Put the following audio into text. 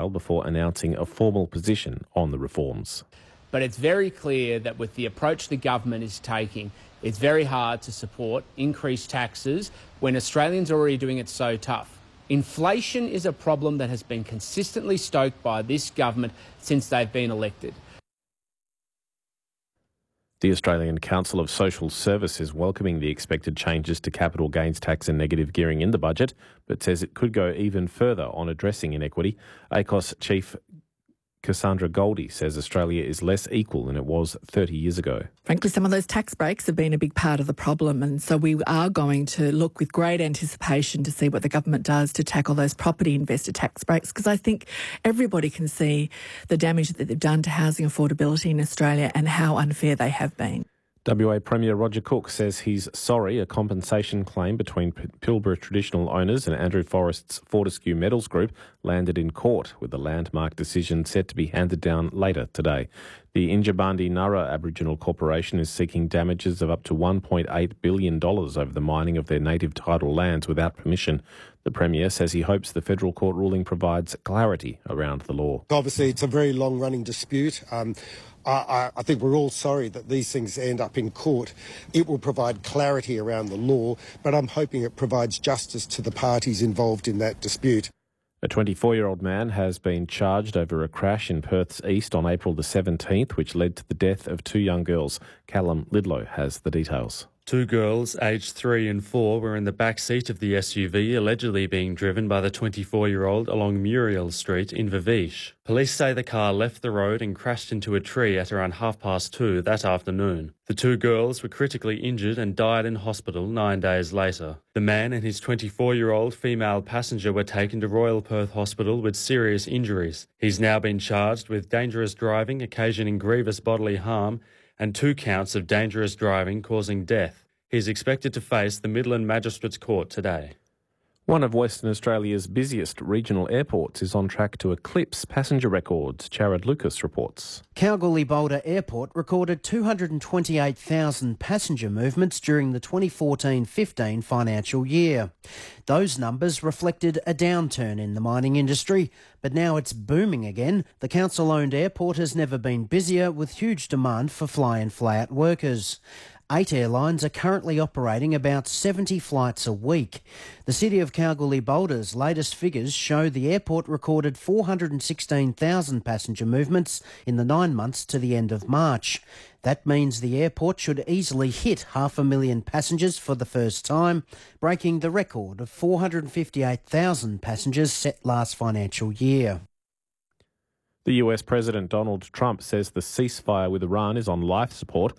detail before announcing a formal position on the reforms. But it's very clear that with the approach the government is taking, it's very hard to support increased taxes when Australians are already doing it so tough. Inflation is a problem that has been consistently stoked by this government since they've been elected. The Australian Council of Social Service is welcoming the expected changes to capital gains tax and negative gearing in the budget, but says it could go even further on addressing inequity. ACOS Chief Cassandra Goldie says Australia is less equal than it was 30 years ago. Frankly, some of those tax breaks have been a big part of the problem, and so we are going to look with great anticipation to see what the government does to tackle those property investor tax breaks, because I think everybody can see the damage that they've done to housing affordability in Australia and how unfair they have been. WA Premier Roger Cook says he's sorry a compensation claim between Pilbara traditional owners and Andrew Forrest's Fortescue Metals Group landed in court, with the landmark decision set to be handed down later today. The Injibandi Nara Aboriginal Corporation is seeking damages of up to $1.8 billion over the mining of their native tidal lands without permission. The Premier says he hopes the federal court ruling provides clarity around the law. Obviously, it's a very long-running dispute. I think we're all sorry that these things end up in court. It will provide clarity around the law, but I'm hoping it provides justice to the parties involved in that dispute. A 24-year-old man has been charged over a crash in Perth's east on April the 17th, which led to the death of two young girls. Callum Lidlow has the details. Two girls, aged 3 and 4, were in the back seat of the SUV, allegedly being driven by the 24-year-old along Muriel Street in Viveash. Police say the car left the road and crashed into a tree at around 2:30 that afternoon. The two girls were critically injured and died in hospital 9 days later. The man and his 24-year-old female passenger were taken to Royal Perth Hospital with serious injuries. He's now been charged with dangerous driving, occasioning grievous bodily harm, and 2 counts of dangerous driving causing death. He's expected to face the Midland Magistrates Court today. One of Western Australia's busiest regional airports is on track to eclipse passenger records. Jared Lucas reports. Kalgoorlie-Boulder Airport recorded 228,000 passenger movements during the 2014-15 financial year. Those numbers reflected a downturn in the mining industry, but now it's booming again. The council-owned airport has never been busier, with huge demand for fly-in fly-out workers. 8 airlines are currently operating about 70 flights a week. The City of Kalgoorlie-Boulder's latest figures show the airport recorded 416,000 passenger movements in the 9 months to the end of March. That means the airport should easily hit 500,000 passengers for the first time, breaking the record of 458,000 passengers set last financial year. The US President Donald Trump says the ceasefire with Iran is on life support